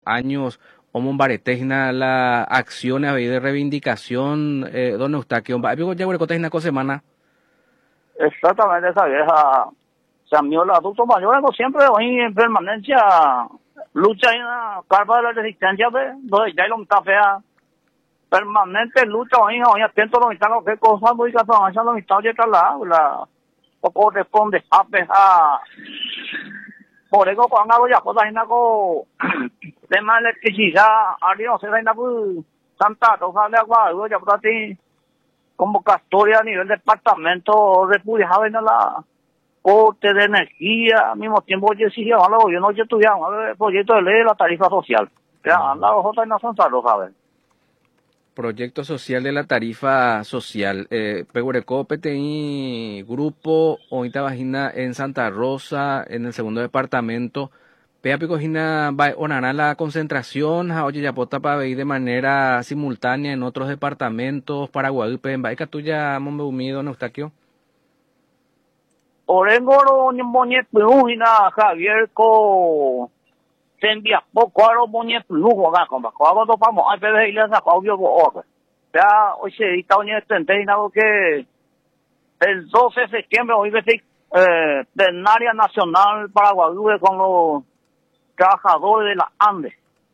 años, Omombaretejna la acciones de reivindicación, don Eustaquio, ya hueco semana. Exactamente, esa vieja. También los adultos mayores siempre hoy en permanencia lucha en la carpa de la resistencia, donde ya lo está fea. Permanente lucha hoy atento a lo que están, qué cosas muy casadas, lo que están detrás la poco responde a por eso cuando hago ya cosas en algo tema de electricidad, arriba se da en algo Santa Rosa de Agua, ya por ti convocatoria a nivel departamento repudiado en la corte de energía, al mismo tiempo yo exigía a los gobiernos que estudiaban el proyecto de ley de la tarifa social. Ya, la otra en la Santa Rosa, a ver. Proyecto social de la tarifa social. Pegureco, PTI, grupo, ahorita vagina en Santa Rosa, en el segundo departamento. Peapico Gina va a la concentración, oye, ya pota para ver de manera simultánea en otros departamentos, Paraguayupe, en Baica tuya, Mombe Humido, Neustaquio. Orengoro, Moñe, Plujina, Javier, Co. Se envía poco a los moñes lujo acá, compa. Cuando vamos a ver y a Fabio Boor. Ya, hoy se edita un algo que el 12 de septiembre hoy va a ser plenaria nacional Paraguay con los trabajadores de la Andes.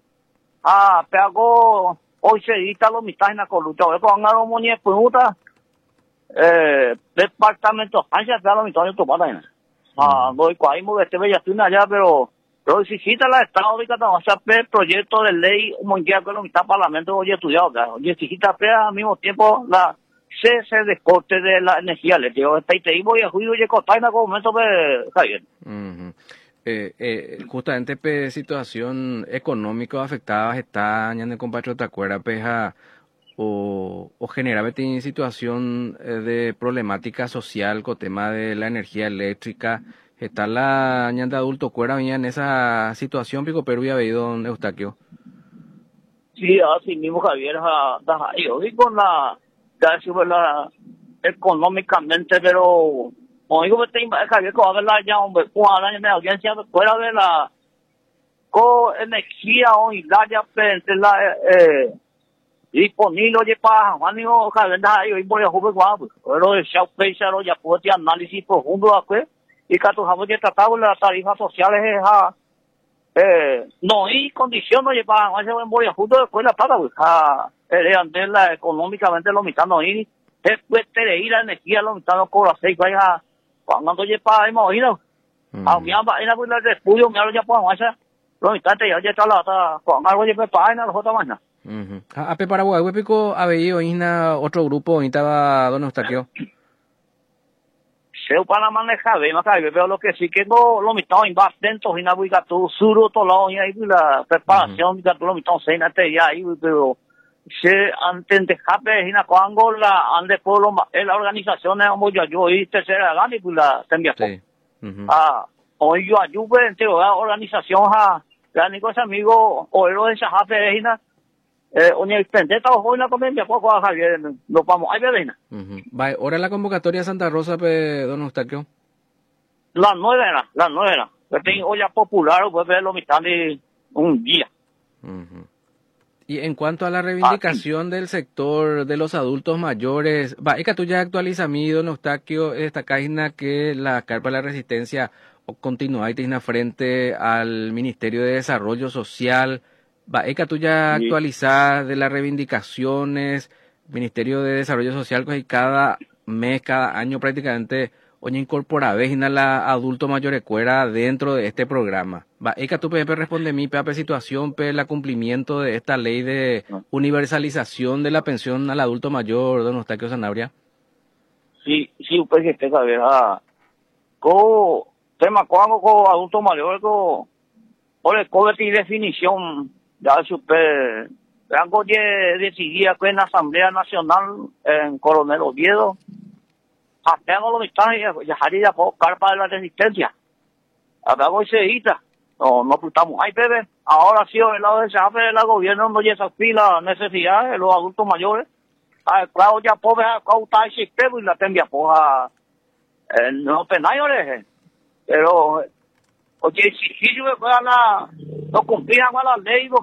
Pero hoy se edita los mitad en la colucha. Hoy con los moñes puta departamento Francia, pero los mitad de tu pata. Voy con ahí muy bella allá, pero exigita la Estado de Cataluña, o sea, el proyecto de ley mundial que lo está el Parlamento hoy estudiado, oye, exigita al mismo tiempo la cese de corte de la energía eléctrica. Y voy a juicio y cortar en algún momento de Javier. Justamente situación económica afectada está en el compatriota acuerda peja o generaba situación de problemática social con tema de la energía eléctrica. Está la ñanda adulto cuera en esa situación, pico Perú y ha veído don Eustaquio. Sí, así mismo Javier, yo digo la económicamente, pero como digo, Javier, que va a ver la ya, hombre, la audiencia fuera de la energía hoy, la ya, la disponible, oye, para Juan, digo, Javier, yo voy a jugar, pero el Shao Peixaro ya puede tener análisis profundo, y que tratamos de tratar las tarifas sociales no hay condición oye para ese buen boya justo después la plata la económicamente lo mitad no hay después de ir la energía lo mitad no cobra 6 vaya cuando oye para imagino a mí va pues la repudio me ya pues vaya lo mitad ya está la con algo oye para en la otra mañana a Paraguay pico había ina otro grupo estaba don Eustaquio. Se para manejar, pero lo que sí que no lo mitad atentos y nada muy gato suro todo lado y ahí la preparación gato lo mitad se nate ya ahí pero se antes de jape y na cuando la ande pueblo la organización es como yo y tercera gana y pues la tendría hoy yo ayude entre la organización la ni cosa amigo o lo de esa jape y na oye, intenta hoy la comedia poco a Javier, nos vamos a ver. Vale, ahora la convocatoria de Santa Rosa, don Eustaquio. Las 9 era. Yo tengo olla popular, puede ver lo mitad de un día. Y en cuanto a la reivindicación del sector de los adultos mayores, va, es que tú ya actualiza mí, don Eustaquio, esta página que la Carpa de la Resistencia continúa frente al Ministerio de Desarrollo Social. Va, Eka, tú ya actualizás de las reivindicaciones, Ministerio de Desarrollo Social, que cada mes, cada año prácticamente, oye, incorpora a la adulto mayor escuela dentro de este programa. Va, Eka, tú PDP responde mi PAP situación, la cumplimiento de esta ley de universalización de la pensión al adulto mayor, don Eustaquio Sanabria. Sí, pues que te sabe, tema con adulto mayor, por definición, ya super algo decidía que en la Asamblea Nacional en Coronel Oviedo hasta lo mitad ya haría por carpa de la resistencia acá voy seguida no estamos ahí bebé ahora sí el lado de ese el gobierno no ya la necesidad de los adultos mayores claro ya pobre cautar ese sistema y la tendría poja no penales pero oye, si yo no cumplían con la ley